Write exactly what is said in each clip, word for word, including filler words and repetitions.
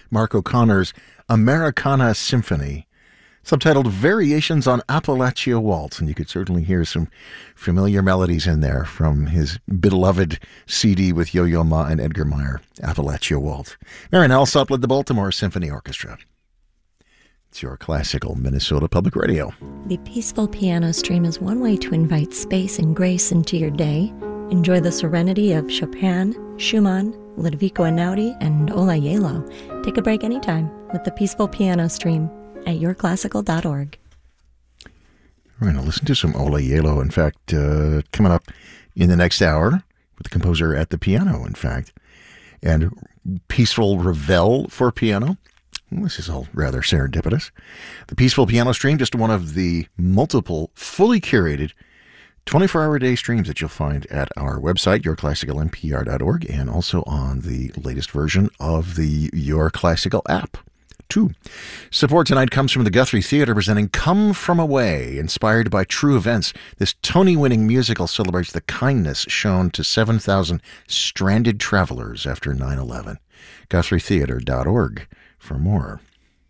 Mark O'Connor's Americana Symphony, subtitled Variations on Appalachia Waltz. And you could certainly hear some familiar melodies in there from his beloved C D with Yo-Yo Ma and Edgar Meyer, Appalachia Waltz. Marian Alsop led the Baltimore Symphony Orchestra. It's your classical Minnesota Public Radio. The Peaceful Piano Stream is one way to invite space and grace into your day. Enjoy the serenity of Chopin, Schumann, Ludovico Einaudi, and Olayelo. Take a break anytime with the Peaceful Piano Stream at your classical dot org. We're going to listen to some Olayelo, in fact, uh, coming up in the next hour with the composer at the piano, in fact. And Peaceful Revel for piano. This is all rather serendipitous. The Peaceful Piano Stream, just one of the multiple, fully curated, twenty-four hour a day streams that you'll find at our website, your classical n p r dot org, and also on the latest version of the Your Classical app, too. Support tonight comes from the Guthrie Theatre, presenting Come From Away, inspired by true events. This Tony-winning musical celebrates the kindness shown to seven thousand stranded travelers after nine eleven. guthrie theatre dot org. For more.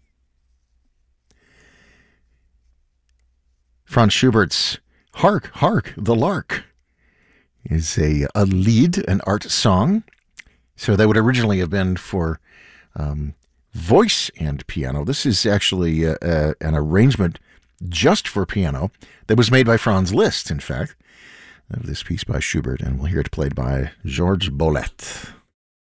Franz Schubert's Hark, Hark, the Lark is a, a lead, an art song. So that would originally have been for um, voice and piano. This is actually a, a, an arrangement just for piano that was made by Franz Liszt, in fact, of this piece by Schubert, and we'll hear it played by Georges Bolet.